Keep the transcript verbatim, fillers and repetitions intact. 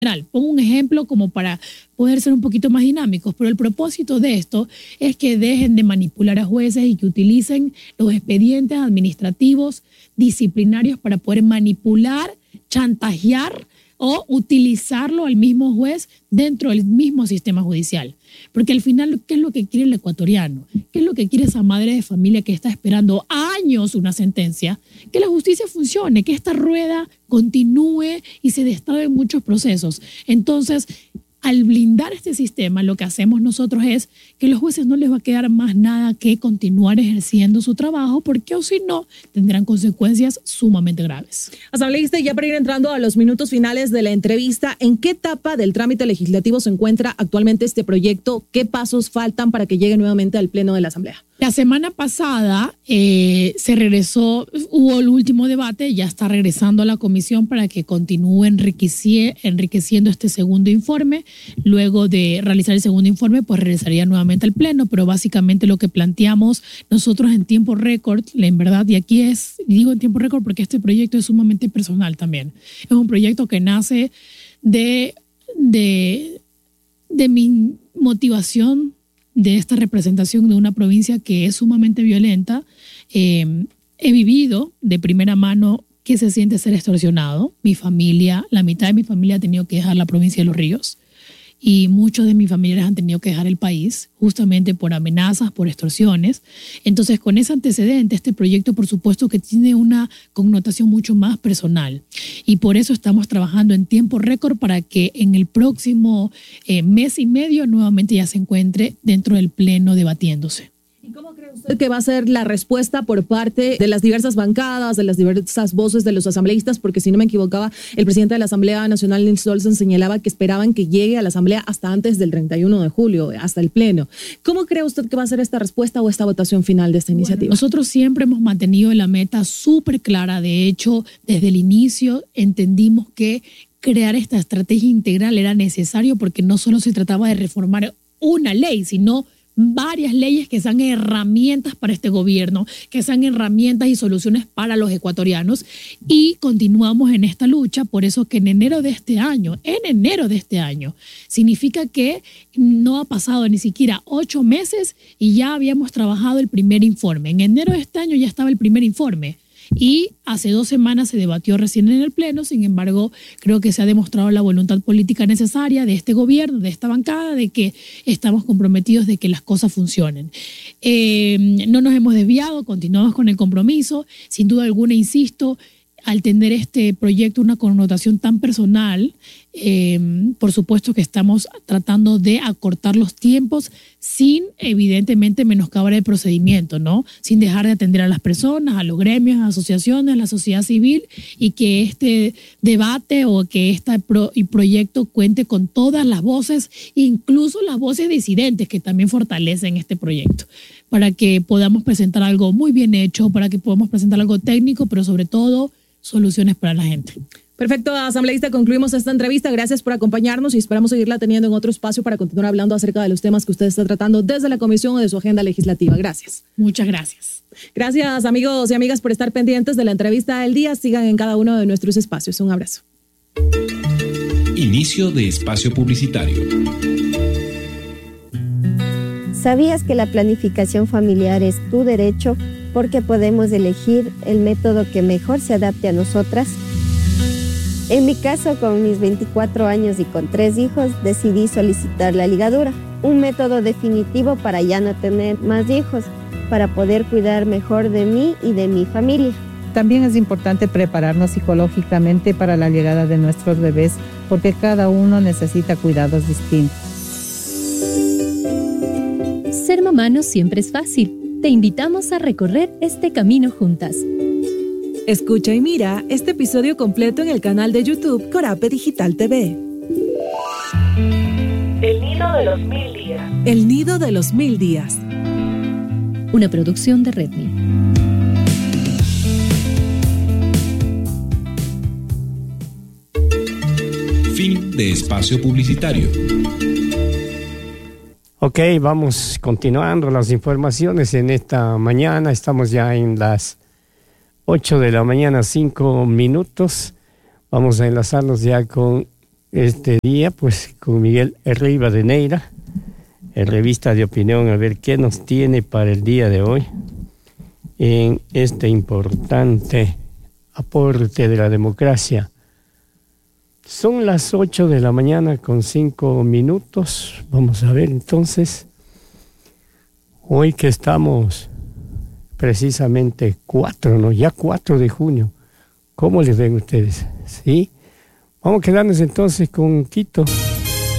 Pongo un ejemplo como para poder ser un poquito más dinámicos, pero el propósito de esto es que dejen de manipular a jueces y que utilicen los expedientes administrativos disciplinarios para poder manipular, chantajear o utilizarlo al mismo juez dentro del mismo sistema judicial. Porque al final, ¿qué es lo que quiere el ecuatoriano? ¿Qué es lo que quiere esa madre de familia que está esperando años una sentencia? Que la justicia funcione, que esta rueda continúe y se destraben muchos procesos. Entonces, al blindar este sistema, lo que hacemos nosotros es que a los jueces no les va a quedar más nada que continuar ejerciendo su trabajo, porque o si no, tendrán consecuencias sumamente graves. Asambleísta, ya para ir entrando a los minutos finales de la entrevista, ¿en qué etapa del trámite legislativo se encuentra actualmente este proyecto? ¿Qué pasos faltan para que llegue nuevamente al Pleno de la Asamblea? La semana pasada eh, se regresó, hubo el último debate, ya está regresando a la comisión para que continúe enriqueci- enriqueciendo este segundo informe. Luego de realizar el segundo informe, pues regresaría nuevamente al Pleno, pero básicamente lo que planteamos nosotros en tiempo récord, en verdad, y aquí es, digo en tiempo récord porque este proyecto es sumamente personal también. Es un proyecto que nace de, de, de mi motivación de esta representación de una provincia que es sumamente violenta. Eh, he vivido de primera mano qué se siente ser extorsionado. Mi familia, la mitad de mi familia ha tenido que dejar la provincia de Los Ríos y muchos de mis familiares han tenido que dejar el país justamente por amenazas, por extorsiones. Entonces, con ese antecedente, este proyecto, por supuesto, que tiene una connotación mucho más personal. Y por eso estamos trabajando en tiempo récord para que en el próximo eh, mes y medio nuevamente ya se encuentre dentro del Pleno debatiéndose. ¿Y cómo cree usted que va a ser la respuesta por parte de las diversas bancadas, de las diversas voces de los asambleístas? Porque si no me equivocaba, el presidente de la Asamblea Nacional, Nils Olsen, señalaba que esperaban que llegue a la Asamblea hasta antes del treinta y uno de julio, hasta el Pleno. ¿Cómo cree usted que va a ser esta respuesta o esta votación final de esta iniciativa? Bueno, nosotros siempre hemos mantenido la meta súper clara. De hecho, desde el inicio entendimos que crear esta estrategia integral era necesario porque no solo se trataba de reformar una ley, sino varias leyes que sean herramientas para este gobierno, que sean herramientas y soluciones para los ecuatorianos, y continuamos en esta lucha. Por eso que en enero de este año, en enero de este año, significa que no ha pasado ni siquiera ocho meses y ya habíamos trabajado el primer informe. En enero de este año ya estaba el primer informe. Y hace dos semanas se debatió recién en el Pleno. Sin embargo, creo que se ha demostrado la voluntad política necesaria de este gobierno, de esta bancada, de que estamos comprometidos de que las cosas funcionen. Eh, no nos hemos desviado, continuamos con el compromiso. Sin duda alguna, insisto, al tener este proyecto una connotación tan personal, eh, por supuesto que estamos tratando de acortar los tiempos sin, evidentemente, menoscabar el procedimiento, ¿no? Sin dejar de atender a las personas, a los gremios, a las asociaciones, a la sociedad civil, y que este debate o que este pro- proyecto cuente con todas las voces, incluso las voces disidentes que también fortalecen este proyecto, para que podamos presentar algo muy bien hecho, para que podamos presentar algo técnico, pero sobre todo soluciones para la gente. Perfecto, asambleísta, concluimos esta entrevista. Gracias por acompañarnos y esperamos seguirla teniendo en otro espacio para continuar hablando acerca de los temas que usted está tratando desde la comisión o de su agenda legislativa. Gracias. Muchas gracias. Gracias, amigos y amigas, por estar pendientes de la entrevista del día. Sigan en cada uno de nuestros espacios. Un abrazo. Inicio de espacio publicitario. ¿Sabías que la planificación familiar es tu derecho porque podemos elegir el método que mejor se adapte a nosotras? En mi caso, con mis veinticuatro años y con tres hijos, decidí solicitar la ligadura, un método definitivo para ya no tener más hijos, para poder cuidar mejor de mí y de mi familia. También es importante prepararnos psicológicamente para la llegada de nuestros bebés, porque cada uno necesita cuidados distintos. Ser mamá no siempre es fácil. Te invitamos a recorrer este camino juntas. Escucha y mira este episodio completo en el canal de YouTube Corape Digital T V. El nido de los mil días. El nido de los mil días. Una producción de Redmi. Fin de espacio publicitario. Ok, vamos continuando las informaciones en esta mañana. Estamos ya en las ocho de la mañana, cinco minutos. Vamos a enlazarnos ya con este día pues con Miguel Rivadeneira, en Revista de Opinión, a ver qué nos tiene para el día de hoy en este importante aporte de la democracia. Son las ocho de la mañana con cinco minutos. Vamos a ver entonces, hoy que estamos precisamente cuatro, ¿no? Ya cuatro de junio. ¿Cómo les ven ustedes? ¿Sí? Vamos a quedarnos entonces con Quito.